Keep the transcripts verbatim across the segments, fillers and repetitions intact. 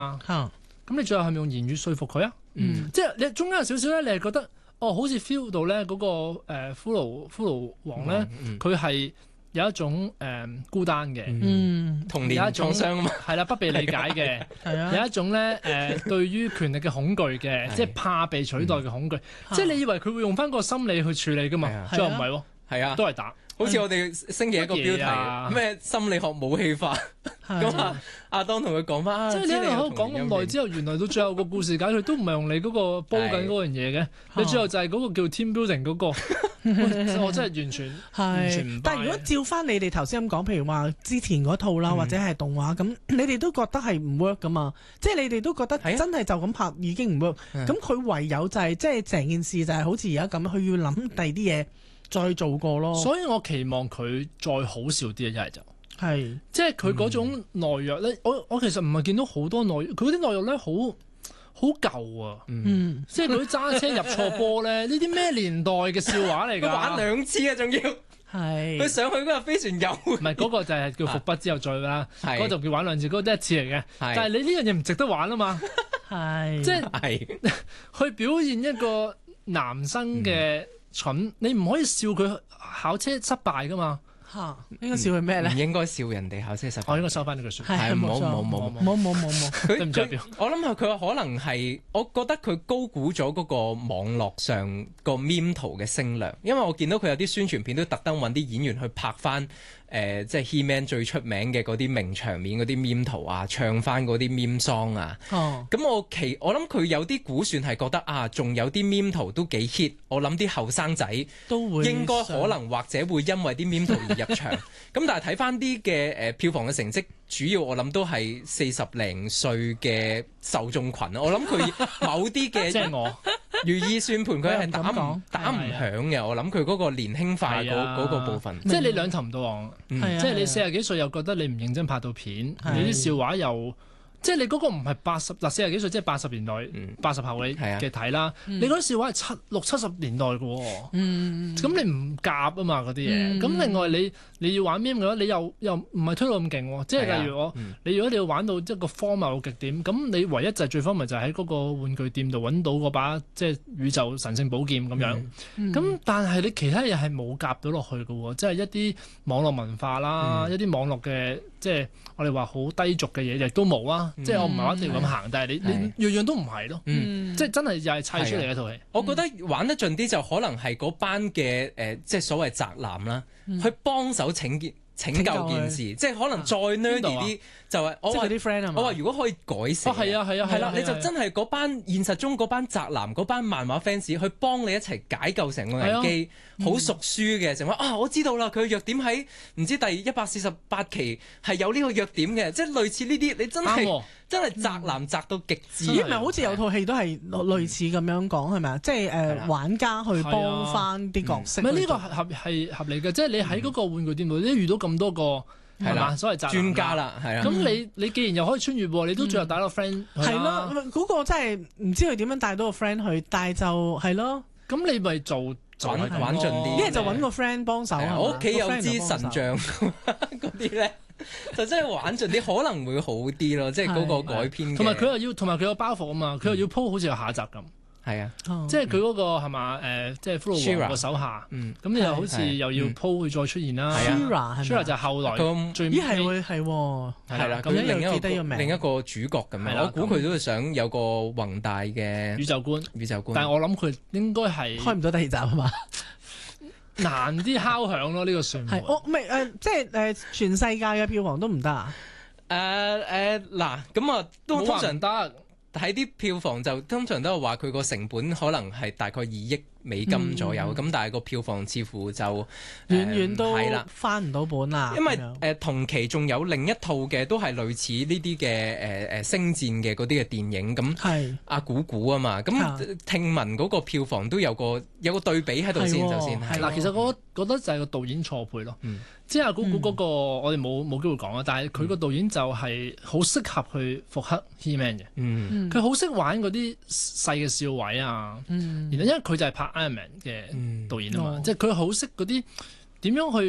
啊，咁你最後係咪用言語說服佢啊？ 嗯， 即係你中間有少少咧，你係覺得哦，好似 feel 到咧嗰個誒骷髏骷髏王咧，佢係、嗯、有一種誒、呃、孤單嘅， 嗯，童年創傷啊嘛， 係啦，不被理解嘅，係啊，有一種咧誒、呃、對於權力嘅恐懼嘅，即係怕被取代嘅恐懼，即係你以為佢會用翻個心理去處理噶嘛，最後唔係喎，係啊，都係打。 好似我哋星期一個標題咩、啊、心理學武器化咁啊，阿當同佢講翻， 即係你一路講咁耐之後，原來到最後個故事解決都唔係用你嗰個煲緊嗰樣嘢嘅，你最後就係嗰個叫 team building 嗰、嗰個，我真係完全完全唔。 但係如果照翻你哋頭先咁講，譬如話之前嗰套啦，或者係動畫咁，嗯、你哋都覺得係唔 work 噶嘛？即係你哋都覺得真係就咁拍已經唔 work，咁佢唯有就係即係成件事就係好似而家咁，佢要諗第二啲嘢。再做過咯， 所以我期望佢再好笑啲啊！一係就係、 是， 即係佢嗰種內藥咧、嗯，我我其實唔係見到好多內，佢嗰啲內藥咧好好舊啊，嗯，即係佢揸車入錯波咧，呢啲咩年代嘅笑話嚟㗎？ 玩兩次啊，仲要係佢上去嗰個飛船遊， 唔係嗰個就係叫伏筆之後再啦，嗰個就叫玩兩次，嗰、嗰個得一次嚟嘅，但係你呢樣嘢唔值得玩啊嘛，係，即係去表現一個男生嘅。蠢，你唔可以笑佢考車失敗噶嘛？ 嚇，應該笑佢咩咧？ 唔應該笑人哋考車失敗。 我應該收翻呢句説話。 係， 冇冇冇冇冇冇冇。 佢我諗下佢可能係，我覺得佢高估咗嗰個網絡上個 meme 圖嘅聲量，因為我見到佢有啲宣傳片都特登揾啲演員去拍翻。誒、呃，即係 He-Man 最出名嘅嗰啲名場面嗰啲 meme 圖啊，唱翻嗰啲 meme song 啊。哦，咁我其我諗佢有啲估算係覺得啊，仲有啲 meme 圖都幾 hit。我諗啲後生仔都會應該可能或者會因為啲 meme 圖而入場。咁但係睇翻啲嘅誒票房嘅成績，主要我諗都係四十零歲嘅受眾群。我諗佢某啲嘅即係我如意算盤，佢係打唔打唔響嘅。我諗佢嗰個年輕化嗰嗰個部分， 即係你兩頭唔到岸。嗯、即係你四十幾歲又覺得你唔認真拍到片，你啲笑話又即係你嗰個唔係八十嗱四十幾歲，即係八十年代八十、嗯、後你嘅睇啦，嗯、你嗰啲笑話係七六七十年代嘅喎，咁、嗯、你唔夾啊嘛嗰啲嘢，咁、嗯、另外你你要玩 meme 嘅話，你又又唔係推到咁勁喎，即係例如我、嗯、你如果你要玩到一個荒謬極點，咁你唯一就係最荒謬就係喺嗰個玩具店度揾到嗰把即係宇宙神聖寶劍咁樣，咁、嗯嗯、但係你其他嘢係冇夾到落去嘅喎，即係一啲網絡文化啦，嗯、一啲網絡嘅即係我哋話好低俗嘅嘢亦都冇啊。嗯、即係我唔係話一定要咁行，但係你你樣樣都唔係咯，嗯、即係真係又係砌出嚟一套戲。 我覺得玩得盡啲就可能係嗰班嘅誒、呃，即係所謂宅男啦，嗯、去幫手拯救拯救件事，即係可能再 nerdy 啲，就係我話啲 friend 啊嘛。我話如果可以改寫， 係啊係啊係啦， 你就真係嗰班現實中嗰班宅男嗰班漫畫 fans 去幫你一齊解救成個危機，好熟書嘅成話啊！我知道啦，佢嘅弱點喺唔知第一百四十八期係有呢個弱點嘅，即係類似呢啲，你真係真係宅男宅到極致。 咦？唔係好似有套戲都係類似咁樣講係咪啊？即係誒玩家去幫翻啲角色。 唔係呢個合係合理嘅，即係你喺嗰個玩具店度，你遇到咁多個係嘛，所謂宅男專家啦，係啊。 咁你你既然又可以穿越喎，你都最後帶到個 friend 係咯，嗰個真係唔知佢點樣帶到個 friend 去，但係就係咯。 咁你咪做玩玩盡啲， 一係就揾個 friend 幫手。 我屋企有支神像嗰啲咧，就真係玩盡啲，可能會好啲咯。即係嗰個改編， 同埋佢又要，同埋佢有包袱啊嘛，佢又要鋪好似有下集咁。 係啊， 即係佢嗰個係嘛誒，即係骷髏王個手下，咁你又好似又要鋪佢再出現啦。Shira 就後來最咦係會係係啦，咁另一個另一個主角咁樣，我估佢都會想有個宏大嘅宇宙觀， 宇宙觀。 但係我諗佢應該係開唔到第二集啊嘛， 難啲敲響咯呢個算係。 我唔係誒，即係誒全世界嘅票房都唔得啊？ 誒誒嗱，咁啊都通常得。喺啲票房就通常都係話佢個成本可能係大概二億美金左右，咁、嗯、但係個票房似乎就遠遠都翻唔到本啦。 因為誒、呃、同期仲有另一套嘅都係類似呢啲嘅誒誒星戰嘅嗰啲嘅電影，咁係阿古古啊嘛，咁聽聞嗰個票房都有個有個對比喺度先，首先係嗱，其實我覺得就係個導演錯配咯。嗯即係阿古古嗰個，嗯、我哋冇冇機會講啊！但係佢個導演就係好適合去復刻 He-Man 嘅。佢好識玩嗰啲細嘅笑位啊。嗯、然後因為佢就係拍 Iron Man 嘅導演啊嘛，嗯、即係佢好識嗰啲點樣去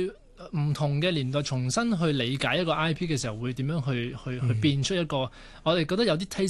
唔同嘅年代重新去理解一個 I P 嘅時候，會點樣去去去變出一個我哋覺得有啲 taste